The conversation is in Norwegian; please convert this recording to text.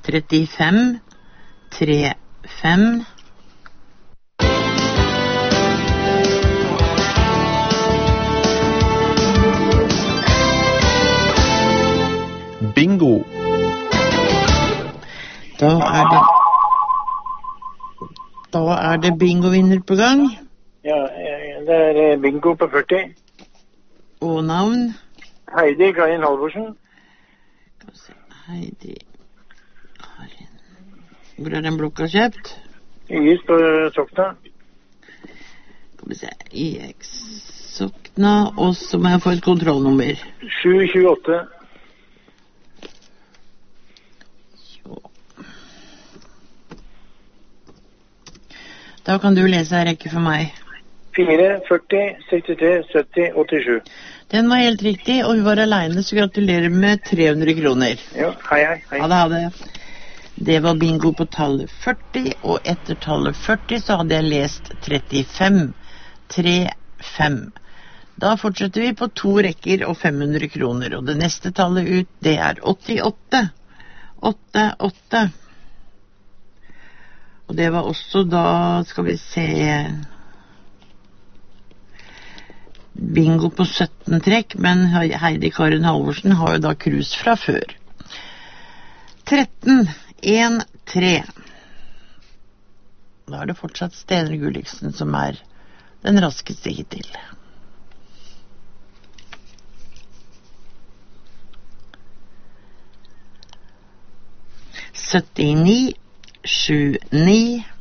35 35. Bingo. Da er det bingovinner på gang. Ja, det er bingo på 40. Og navn? Heidi Karin Halvorsen. Heidi Karin. Hvor er den blokka kjøpt? IX på Sokna. Skal vi se, IX Sokna, og så må jeg få et kontrollnummer. 728. Da kan du lese en rekke for meg. 4, 40, 63, 70, 87. Den var helt riktig, og hun var alene, så gratulerer med 300 kroner. Ja, hei. Ha det. Det var bingo på tallet 40, og etter tallet 40 så hadde jeg lest 35. 35. Da fortsetter vi på 2 rekker og 500 kroner, og det neste tallet ut, det er 88. 88. Og det var også da, skal vi se, bingo på 17 trekk, men Heidi Karin Halvorsen har jo da krus fra før. 13, 1, 3. Da er det fortsatt Steinar Gulliksen som er den raskeste hittil. «79, 7, 9.